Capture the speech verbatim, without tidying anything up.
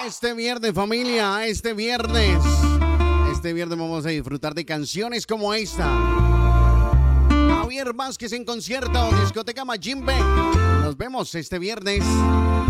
Este viernes, familia, este viernes. Este viernes vamos a disfrutar de canciones como esta. Javier Vázquez en concierto, discoteca Majimbe. Nos vemos este viernes.